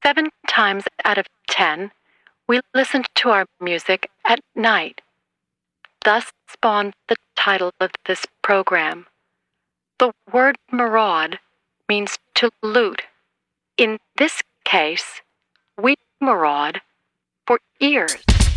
7 times out of 10, we listen to our music at night. Thus spawned the title of this program. The word maraud means to loot. In this case, we maraud for ears.